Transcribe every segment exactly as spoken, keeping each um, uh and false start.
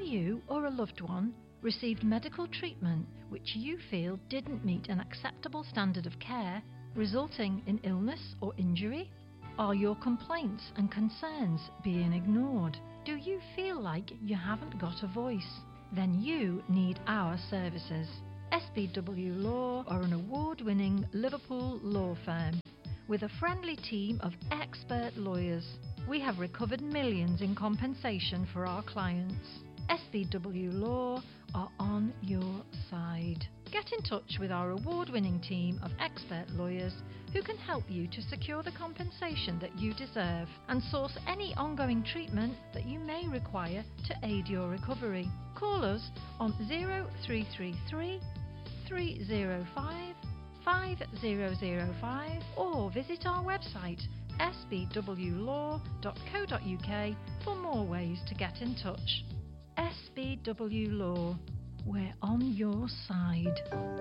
you or a loved one received medical treatment which you feel didn't meet an acceptable standard of care, resulting in illness or injury? Are your complaints and concerns being ignored? Do you feel like you haven't got a voice? Then you need our services. S B W Law are an award-winning Liverpool law firm with a friendly team of expert lawyers. We have recovered millions in compensation for our clients. S B W Law are on your side. Get in touch with our award-winning team of expert lawyers who can help you to secure the compensation that you deserve and source any ongoing treatment that you may require to aid your recovery. Call us on zero three three three, three zero five, five zero zero five or visit our website s b w law dot co dot u k for more ways to get in touch. S B W Law, we're on your side.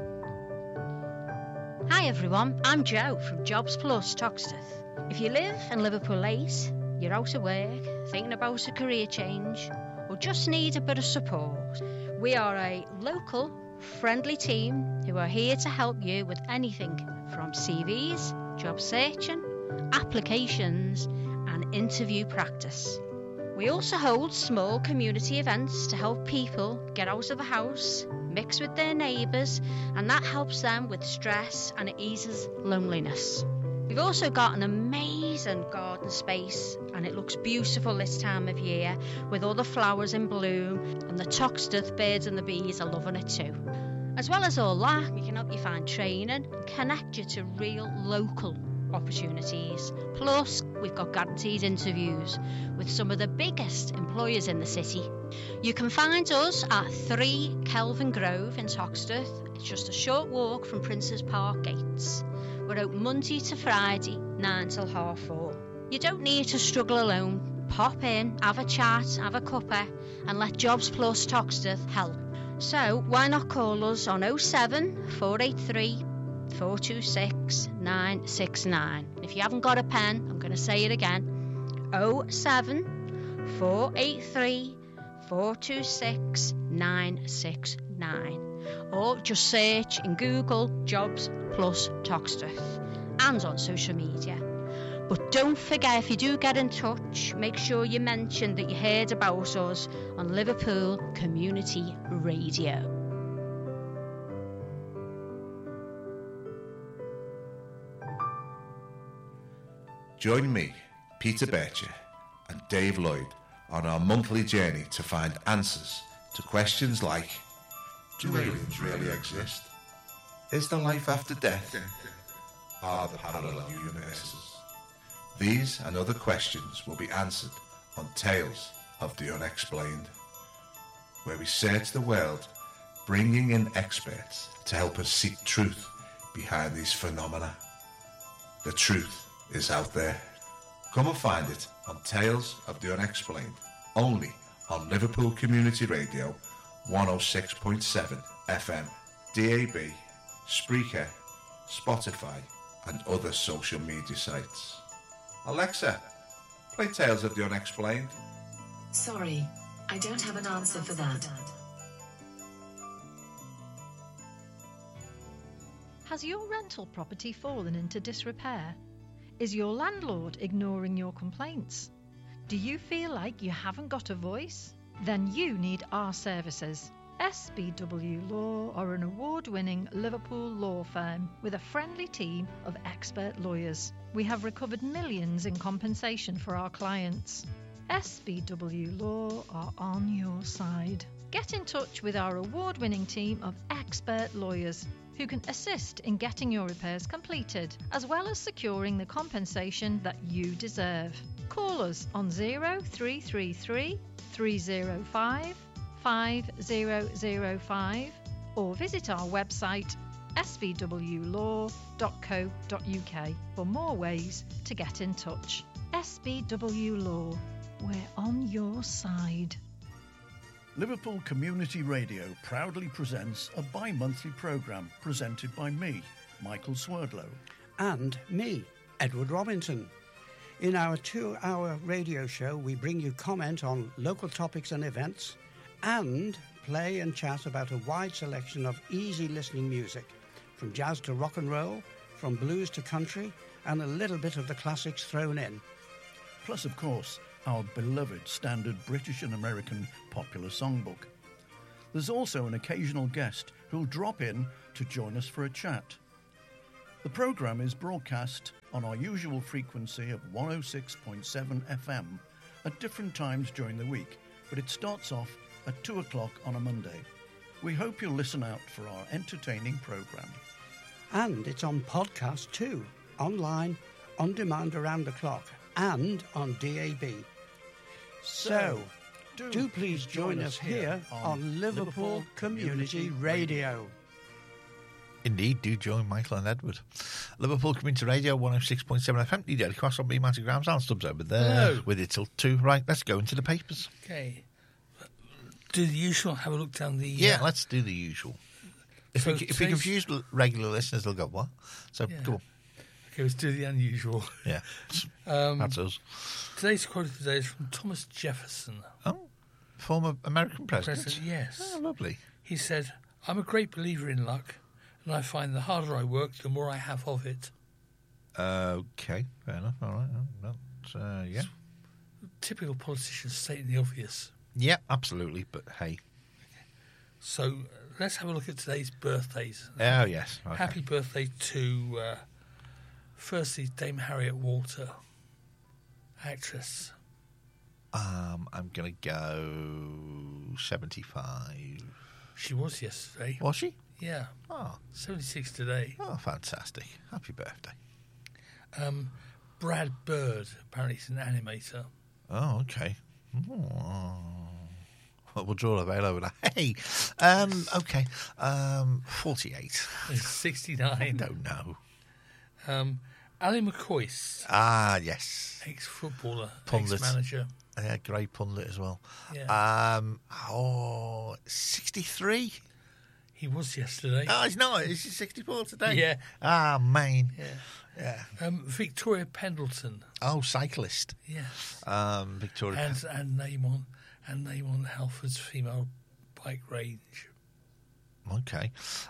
Hi everyone, I'm Jo from Jobs Plus Toxteth. If you live in Liverpool eight, you're out of work, thinking about a career change, or just need a bit of support, we are a local, friendly team who are here to help you with anything from C Vs, job searching, applications and interview practice. We also hold small community events to help people get out of the house, mix with their neighbours, and that helps them with stress and it eases loneliness. We've also got an amazing garden space and it looks beautiful this time of year with all the flowers in bloom, and the Toxteth birds and the bees are loving it too. As well as all that, we can help you find training and connect you to real local opportunities. Plus, we've got guaranteed interviews with some of the biggest employers in the city. You can find us at three Kelvin Grove in Toxteth. It's just a short walk from Princes Park gates. We're open Monday to Friday, nine till half four. You don't need to struggle alone. Pop in, have a chat, have a cuppa, and let Jobs Plus Toxteth help. So why not call us on oh seven, four eight three, four two six, nine six nine. If you haven't got a pen, I'm going to say it again. oh seven, four eight three, four two six, nine six nine. Or just search in Google Jobs Plus Toxteth and on social media. But don't forget, if you do get in touch, make sure you mention that you heard about us on Liverpool Community Radio. Join me, Peter Bircher, and Dave Lloyd on our monthly journey to find answers to questions like: do aliens really exist? Is there life after death? Are there parallel universes? These and other questions will be answered on Tales of the Unexplained, where we search the world, bringing in experts to help us seek truth behind these phenomena. The truth is out there. Come and find it on Tales of the Unexplained, only on Liverpool Community Radio one oh six point seven F M, D A B, Spreaker, Spotify and other social media sites. Alexa, play Tales of the Unexplained. Sorry, I don't have an answer for that. Has your rental property fallen into disrepair? Is your landlord ignoring your complaints? Do you feel like you haven't got a voice? Then you need our services. S B W Law are an award-winning Liverpool law firm with a friendly team of expert lawyers. We have recovered millions in compensation for our clients. S B W Law are on your side. Get in touch with our award-winning team of expert lawyers who can assist in getting your repairs completed, as well as securing the compensation that you deserve. Call us on zero three three three, three zero five, five zero zero five or visit our website s b w law dot co dot u k for more ways to get in touch. S B W Law, we're on your side. Liverpool Community Radio proudly presents a bi-monthly programme presented by me, Michael Swerdlow. And me, Edward Robinson. In our two-hour radio show, we bring you comment on local topics and events and play and chat about a wide selection of easy listening music, from jazz to rock and roll, from blues to country, and a little bit of the classics thrown in. Plus, of course, our beloved standard British and American popular songbook. There's also an occasional guest who'll drop in to join us for a chat. The programme is broadcast on our usual frequency of one oh six point seven F M at different times during the week, but it starts off at two o'clock on a Monday. We hope you'll listen out for our entertaining programme. And it's on podcast too, online, on demand around the clock, and on D A B. So, do, do please join us here on Liverpool Community Radio. Indeed, do join Michael and Edward. Liverpool Community Radio, one oh six point seven F M. You get across on B Magic Grams and Stubbs over there. Hello. With it till two. Right, let's go into the papers. Okay. Do the usual, have a look down the... Yeah, uh, let's do the usual. If, so we, if we confuse regular listeners, they'll go, what? So, Yeah. go on. Okay, let's do the unusual. Yeah, Um, that's us. Today's quote of the day is from Thomas Jefferson. Oh, former American president? President, yes. Oh, lovely. He said, I'm a great believer in luck, and I find the harder I work, the more I have of it. Okay, fair enough. All right. That's, uh, yeah. Typical politicians stating the obvious. Yeah, absolutely, but hey. So uh, let's have a look at today's birthdays. Oh, yes. Okay. Happy birthday to, uh, firstly, Dame Harriet Walter, actress. Um, I'm going to go seventy-five. She was yesterday. Was she? Yeah. Oh. seventy-six today. Oh, fantastic. Happy birthday. Um, Brad Bird, apparently he's an animator. Oh, okay. Oh. Well, we'll draw a veil over that. Hey, um, okay. Um, forty-eight. He's sixty-nine. I don't know. Um, Ali McCoist, Ah, yes. ex-footballer, Pundit. ex-manager. Yeah, great pundit as well. Yeah. Um, oh, sixty-three? He was yesterday. Oh, he's not. Is he sixty-four today? Yeah. Ah, man. Yeah. Yeah. Um, Victoria Pendleton. Oh, cyclist. Yes. Um, Victoria. And, and name on and name on Halford's female bike range. Okay.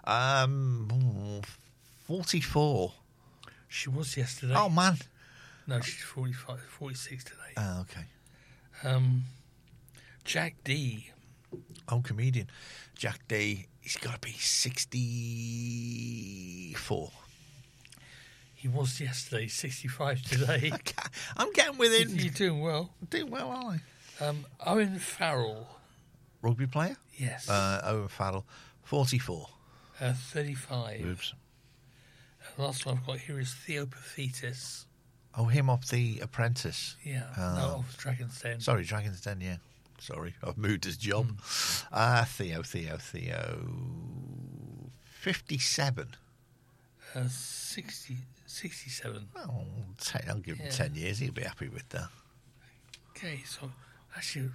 Um, forty-four. She was yesterday. Oh, man. No, she's forty-five, forty-six today. Oh, okay. Um, Jack D. Oh, comedian. Jack D. He's got to be sixty-four. He was yesterday, sixty-five today. I'm getting within. You're doing well. I'm doing well, aren't I? Um, Owen Farrell. Rugby player? Yes. Uh, Owen Farrell, forty-four. Uh, thirty-five. Oops. The last one I've got here is Theo Paphitis. Oh, him off The Apprentice. Yeah, Oh. no, off Dragon's Den. Sorry, Dragon's Den, yeah. Sorry, I've moved his job. Mm. Uh, Theo, Theo, Theo. fifty-seven. Uh, sixty, sixty-seven. Oh, ten, I'll give him Yeah. ten years. He'll be happy with that. Okay, so actually,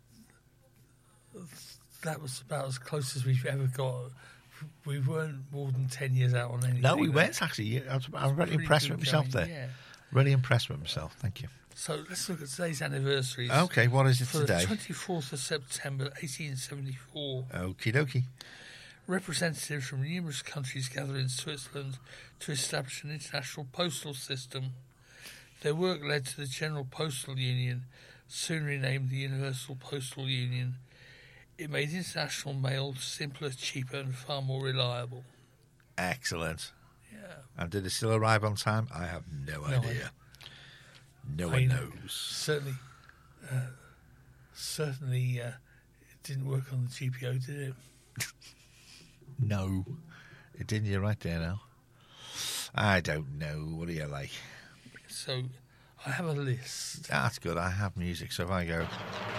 that was about as close as we've ever got. We weren't more than ten years out on anything. No, we there. weren't actually. I was, I was really Pretty impressed good with myself going, there. yeah. Really impressed with myself. Thank you. So let's look at today's anniversaries. Okay, what is it For today? the twenty-fourth of September, eighteen seventy-four. Okie dokie. Representatives from numerous countries gather in Switzerland to establish an international postal system. Their work led to the General Postal Union, soon renamed the Universal Postal Union. It made international mail simpler, cheaper, and far more reliable. Excellent. Yeah. And did it still arrive on time? I have no, No idea. idea. No I one know. knows. Certainly, uh, certainly, uh, it didn't work on the G P O, did it? No. It didn't. You're right there now. I don't know. What do you like? So, I have a list. That's good. I have music, so if I go...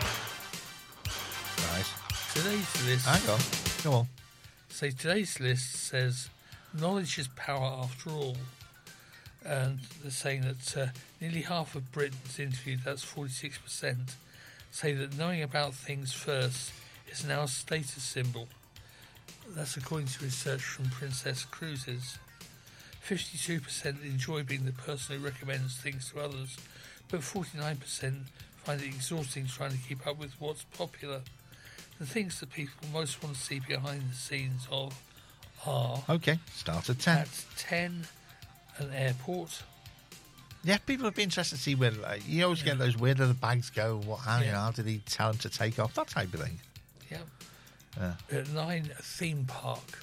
Right. Today's list. Hang on. Go on. So today's list says knowledge is power after all. And they're saying that uh, nearly half of Britons interviewed, that's forty-six percent, say that knowing about things first is now a status symbol. That's according to research from Princess Cruises. fifty-two percent enjoy being the person who recommends things to others, but forty-nine percent find it exhausting trying to keep up with what's popular. the things that people most want to see behind the scenes of are Okay, start at ten. at ten, an airport. Yeah, people would be interested to see where uh, you always get those where do the bags go? What? How, you Yeah. know, how did he tell them to take off? That type of thing. Yeah. Yeah, At nine, a theme park.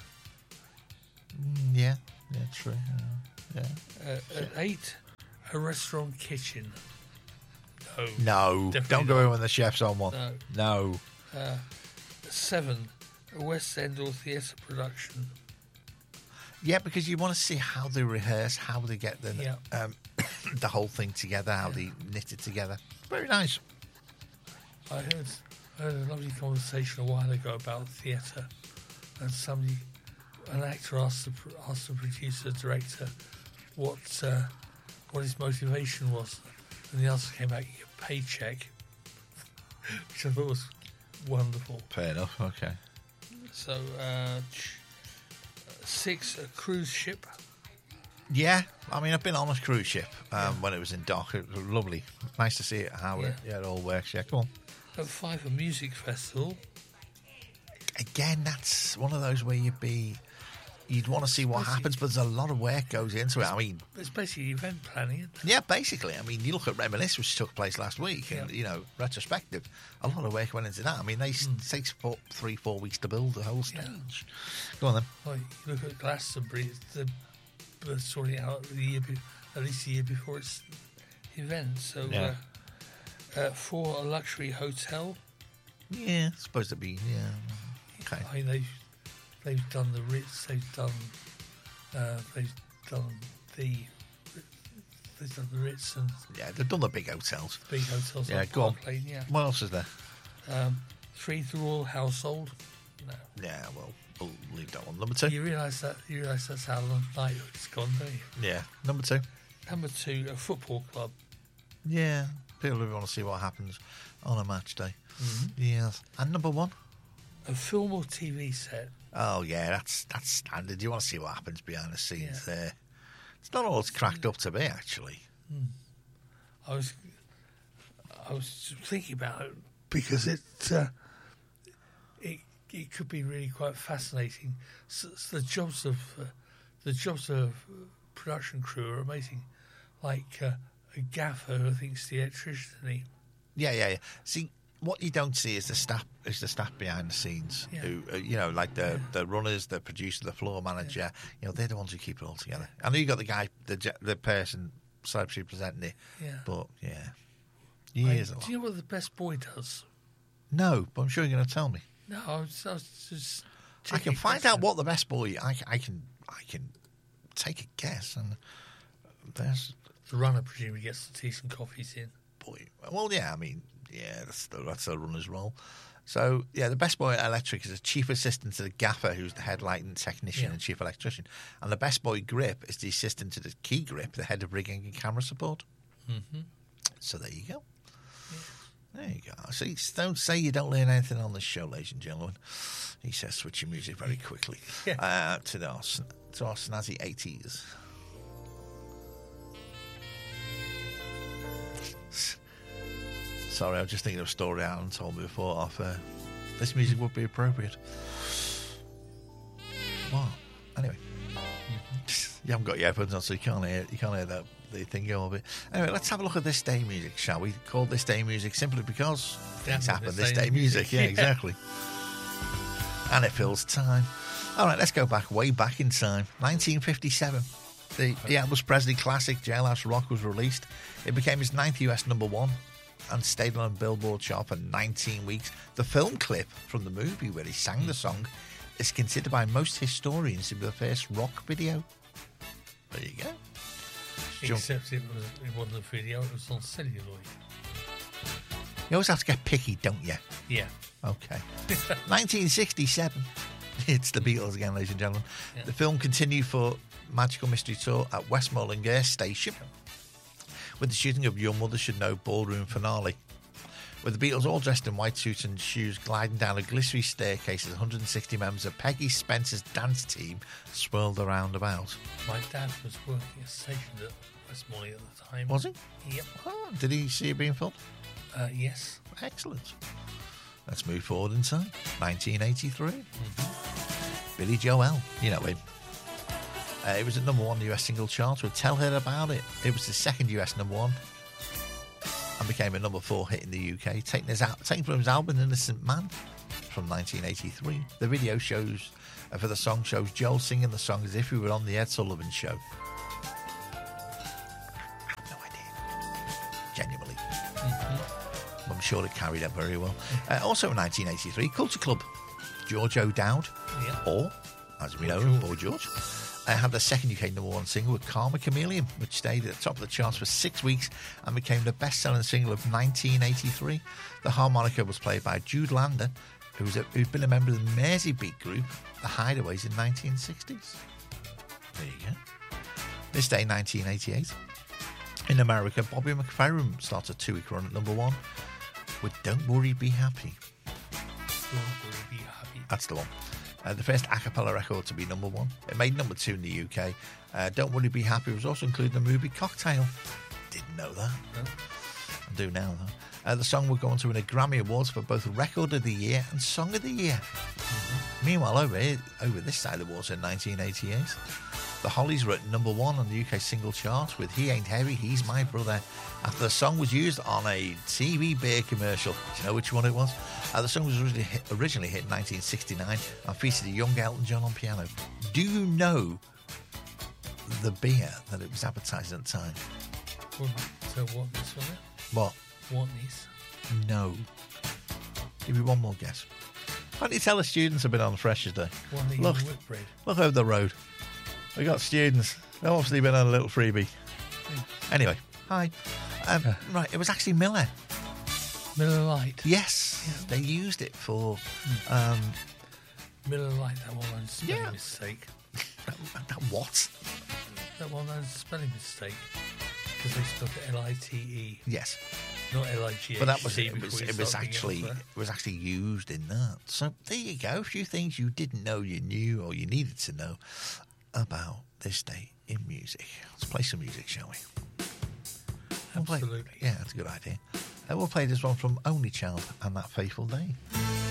Mm, yeah, yeah, true. Yeah. yeah. Uh, at eight, a restaurant kitchen. No. No, Definitely don't go not. in when the chef's on one. No. No. Uh, seven, a West End or theatre production. Yeah, because you want to see how they rehearse, how they get the Yeah. um, the whole thing together, how they knit it together. Very nice. I heard, I heard a lovely conversation a while ago about theatre, and somebody, an actor asked the, pr- asked the producer, director, what uh, what his motivation was, and the answer came back, your paycheck, which I thought was wonderful. Fair enough. Okay. So, uh, ch- six, a cruise ship. Yeah, I mean, I've been on a cruise ship um, when it was in dock. It was lovely. Nice to see it, how it, Yeah. yeah, it all works. Yeah, come on. At five, a music festival. Again, that's one of those where you'd be, you'd want to see what Basically- happens, but there's a lot of work goes into it. I mean, It's basically event planning, isn't it? yeah, basically. I mean, you look at Reminisce, which took place last week, and, Yeah. you know, retrospective, a lot of work went into that. I mean, they s takes four, three, four weeks to build the whole stage. Yeah. Go on then. Like, you look at Glastonbury, it's the, the sorting out the year, be, at least the year before its event. So, Yeah. uh, uh, for a luxury hotel, Yeah, it's supposed to be, yeah. Okay. I mean, they've, they've done the Ritz, they've done, uh, they've done the, they've done the Ritz and Yeah, they've done the big hotels. big hotels. Yeah, like go on. Park Lane, yeah. What else is there? Um, three, the Royal Household. No. Yeah, well, we'll leave that one. Number two. You realise that you realise that's how the night it's gone, don't you? Yeah, number two. Number two, a football club. Yeah, people who want to see what happens on a match day. Mm-hmm. Yes. And number one? A film or T V set. Oh, yeah, that's that's standard. You want to see what happens behind the scenes Yeah. there. It's not all it's cracked up to be, actually. I was, I was just thinking about it because it, uh, it, it could be really quite fascinating. So, so the jobs of, uh, the jobs of production crew are amazing. Like uh, a gaffer who thinks the electricity. Yeah, yeah, yeah. See, what you don't see is the staff is the staff behind the scenes. Yeah. Who, uh, you know, like the the runners, the producer, the floor manager. You know, they're the ones who keep it all together. I know you got the guy, the ge- the person, celebrity presenting it. Yeah. But yeah, I, years a lot. do you know what the best boy does? No, but I'm sure you're going to tell me. No, I was, I was just. I can find out what the best boy. I, I can I can take a guess, and there's The runner presumably gets the teas and coffees in. boy. Well, yeah, I mean, yeah, that's the, that's the runner's role. So yeah, the best boy at Electric is a chief assistant to the gaffer, who's the head lighting technician Yeah. and chief electrician, and the best boy grip is the assistant to the key grip, the head of rigging and camera support. Mm-hmm. So there you go. There you go. So you don't say you don't learn anything on this show, ladies and gentlemen. He says, switching music very quickly Yeah. uh, to, the, our, sn- to our snazzy eighties. Sorry, I was just thinking of a story Alan told me before off air. This music would be appropriate. Wow. Anyway. You haven't got your headphones on, so you can't hear you can't hear that the thing go a bit. Anyway, let's have a look at this day music, shall we? Call this day music simply because things Yeah, happen. this This day day music, yeah, yeah. exactly. And it fills time. All right, let's go back way back in time. nineteen fifty-seven. The, the Elvis Presley classic Jailhouse Rock was released. It became his ninth U S number one and stayed on a Billboard chart for nineteen weeks. The film clip from the movie where he sang the song is considered by most historians to be the first rock video. There you go. Jump. Except it, was, it wasn't a video, it was on celluloid. You always have to get picky, don't you? Yeah. Okay. nineteen sixty-seven. It's the Beatles again, ladies and gentlemen. Yeah. The film continued for Magical Mystery Tour at Westmoreland Air Station with the shooting of Your Mother Should Know ballroom finale, with the Beatles all dressed in white suits and shoes gliding down a glittery staircase as one hundred sixty members of Peggy Spencer's dance team swirled around about. My dad was working a station at Westmoreland at the time. Was he? Yep. Oh, did he see it being filmed? Uh, yes. Excellent. Let's move forward in time. nineteen eighty-three. Mm-hmm. Billy Joel, you know him. Uh, it was at number one U S single chart with Tell Her About It. It was the second U S number one and became a number four hit in the U K, taking, his out, taking from his album Innocent Man from nineteen eighty-three. The video shows uh, for the song shows Joel singing the song as if he were on the Ed Sullivan Show. I have no idea. Genuinely. Mm-hmm. I'm sure it carried up very well. Uh, also in nineteen eighty-three, Culture Club. George O'Dowd, yeah. or, as we know him, Boy George, uh, had the second U K number one single with Karma Chameleon, which stayed at the top of the charts for six weeks and became the best-selling single of nineteen eighty-three. The harmonica was played by Jude Lander, who was a, who'd been a member of the Merseybeat group, The Hideaways, in nineteen sixties. There you go. This day, nineteen eighty-eight. In America, Bobby McFerrin starts a two-week run at number one with Don't Worry, Be Happy. Don't Worry, Be Happy. That's the one. Uh, the first a cappella record to be number one. It made number two in the U K. Uh, Don't Worry, Be Happy was also included in the movie Cocktail. Didn't know that. No. I do now, though. Uh, the song would go on to win a Grammy Awards for both Record of the Year and Song of the Year. Mm-hmm. Meanwhile, over here, over this side of the water in nineteen eighty-eight, the Hollies were at number one on the U K single chart with He Ain't Heavy, He's My Brother, after the song was used on a T V beer commercial. Do you know which one it was? Uh, the song was originally hit, originally hit in nineteen sixty-nine and featured a young Elton John on piano. Do you know the beer that it was advertised at the time? Well, so what this one? What? What these? No. Give me one more guess. Why don't you tell the students a bit on Freshers' Day? One these Look, whitbread. look over the road. We got students. They've obviously been on a little freebie. Anyway, hi. Um, uh, right, it was actually Miller. Miller Lite. Yes, yeah. They used it for. Um, Miller Lite. That one was a spelling yeah. mistake. that, that what? That one was a spelling mistake because they spelled it L I T E. Yes. Not L I G H. But that was it. Was, it was actually it was actually used in that. So there you go. A few things you didn't know you knew or you needed to know about this day in music. Let's play some music, shall we? We'll Absolutely. Play, yeah, that's a good idea. Uh, we'll play this one from Only Child and That Fateful Day.